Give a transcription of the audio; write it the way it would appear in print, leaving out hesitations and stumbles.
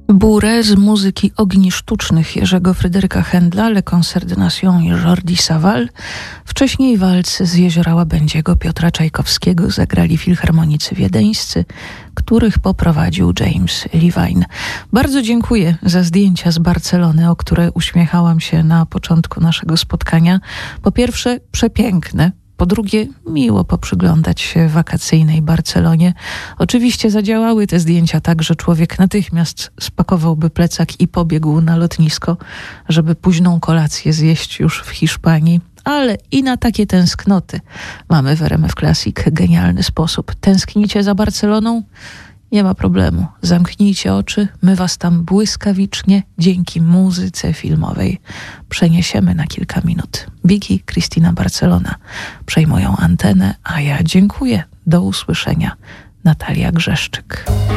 Bourrée z muzyki Ogni Sztucznych Jerzego Fryderyka Händla, Le Concert de Nation i Jordi Savall. Wcześniej walc z Jeziora Łabędziego Piotra Czajkowskiego zagrali filharmonicy wiedeńscy, których poprowadził James Levine. Bardzo dziękuję za zdjęcia z Barcelony, o które uśmiechałam się na początku naszego spotkania. Po pierwsze, przepiękne. Po drugie, miło poprzyglądać się wakacyjnej Barcelonie. Oczywiście zadziałały te zdjęcia tak, że człowiek natychmiast spakowałby plecak i pobiegł na lotnisko, żeby późną kolację zjeść już w Hiszpanii. Ale i na takie tęsknoty mamy w RMF Classic genialny sposób. Tęsknicie za Barceloną? Nie ma problemu. Zamknijcie oczy, my was tam błyskawicznie dzięki muzyce filmowej przeniesiemy na kilka minut. Biggie, Christina Barcelona przejmują antenę, a ja dziękuję. Do usłyszenia. Natalia Grzeszczyk.